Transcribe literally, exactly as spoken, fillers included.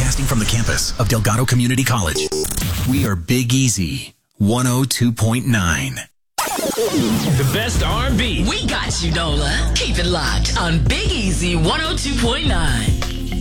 Broadcasting from the campus of Delgado Community College, we are Big Easy one oh two point nine. The best R and B. We got you, Nola. Keep it locked on Big Easy one oh two point nine.